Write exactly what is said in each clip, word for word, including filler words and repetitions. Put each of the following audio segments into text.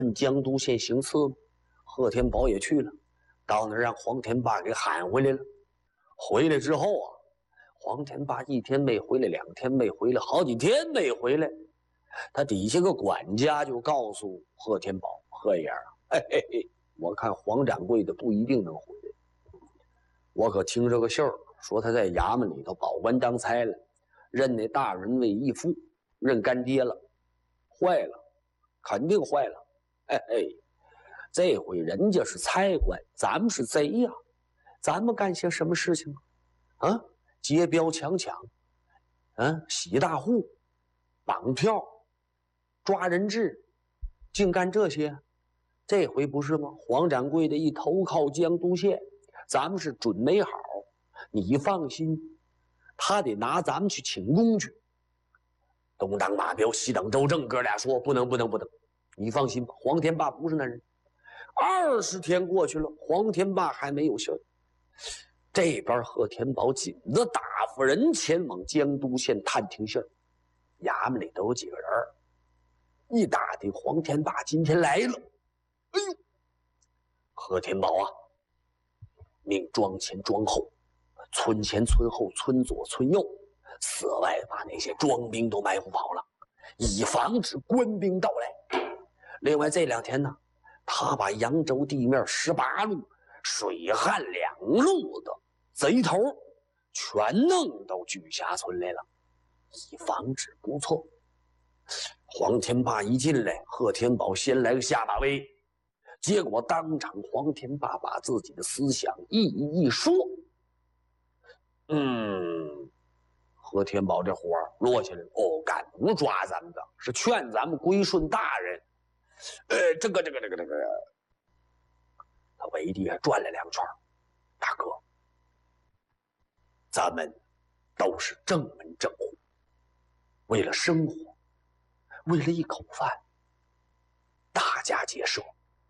江都县行刺吗？贺天宝也去了，到那儿让黄天霸给喊回来了。回来之后啊，黄天霸一天没回来，两天没回来，好几天没回来。他底下个管家就告诉贺天宝：“贺爷啊，嘿嘿嘿，我看黄掌柜的不一定能回来。我可听这个信儿，说他在衙门里头保官当差了，认那大人为义父，认干爹了，坏了，肯定坏了。嘿嘿，这回人家是差官，咱们是贼呀、啊，咱们干些什么事情啊？啊，劫镖强抢，啊，洗大户，绑票。”抓人质，净干这些，这回不是吗？黄掌柜的一投靠江都县，咱们是准没好。你放心，他得拿咱们去请功去。东当马彪，西当周正，哥俩说不能不能不能。你放心吧，黄天霸不是那人。二十天过去了，黄天霸还没有信儿。这边贺天宝紧着打发人前往江都县探听信儿，衙门里都有几个人。一打听，黄天霸今天来了。哎呦，贺天宝啊，命庄前庄后，村前村后，村左村右，寺外把那些庄兵都埋伏跑了，以防止官兵到来。另外这两天呢，他把扬州地面十八路、水旱两路的贼头全弄到居下村来了，以防止不测。黄天霸一进来，贺天宝先来个下马威，结果当场黄天霸把自己的思想一一说。嗯，贺天宝这火落下来了。哦，敢不抓咱们的，是劝咱们归顺大人。呃，这个这个这个这个，他围地下转了两圈。大哥，咱们都是正门正户，为了生活，为了一口饭，大家结社，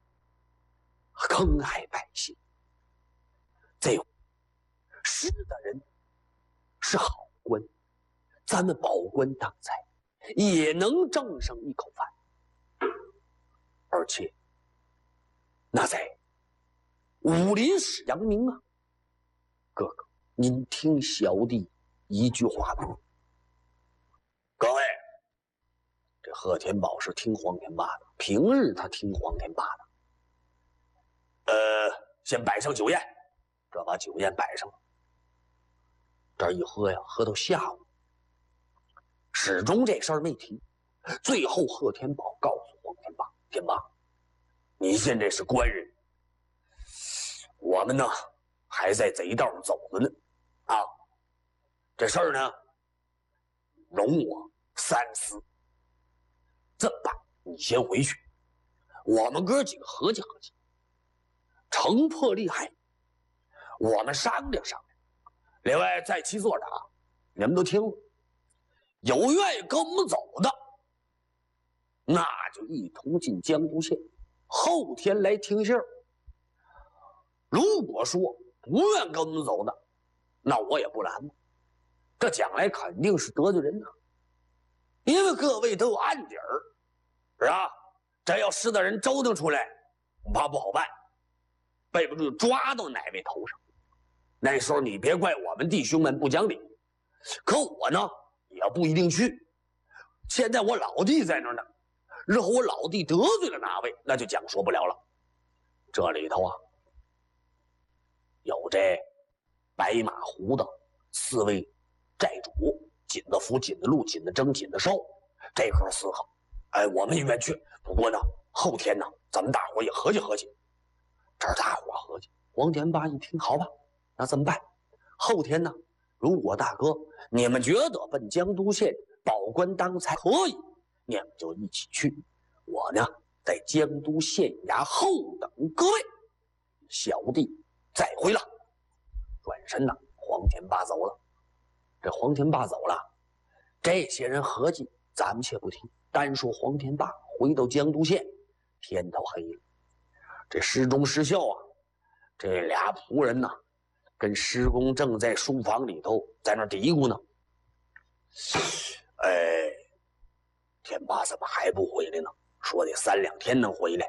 坑害百姓。这是的人是好官，咱们保官当差也能挣上一口饭，而且那在武林使扬名啊。哥哥，您听小弟一句话吧。各位，这贺天宝是听黄天霸的，平日他听黄天霸的。呃，先摆上酒宴，这把酒宴摆上了。这一喝呀，喝到下午，始终这事儿没提。最后贺天宝告诉黄天霸：“天霸，你现在是官人，我们呢还在贼道上走着呢，啊，这事儿呢，容我三思。这么办？你先回去，我们哥几个合计合计，城破利害，我们商量商量。另外，在其座的啊，你们都听了，有愿意跟我们走的，那就一同进江都县，后天来听信儿。如果说不愿跟我们走的，那我也不拦了。这将来肯定是得罪人呐，因为各位都有案底儿，是吧？这要是的人周腾出来，恐怕不好办，背不住抓到哪位头上。那时候你别怪我们弟兄们不讲理，可我呢也不一定去。现在我老弟在那儿呢，日后我老弟得罪了哪位，那就讲说不了了。这里头啊，有这白马湖的四位寨主，紧的福、紧的禄、紧的征、紧的寿，这哥四个，哎，我们也愿去。不过呢，后天呢，咱们大伙也合计合计。这儿大伙合计，黄天霸一听，好吧，那怎么办？后天呢，如果大哥你们觉得奔江都县保官当差可以，你们就一起去。我呢，在江都县衙后等各位。小弟再会了。转身呢，黄天霸走了。这黄天霸走了，这些人合计，咱们且不提，单说黄天霸回到江都县，天都黑了。这师忠师孝啊，这俩仆人呢，跟师公正在书房里头在那嘀咕呢。哎，天霸怎么还不回来呢？说得三两天能回来。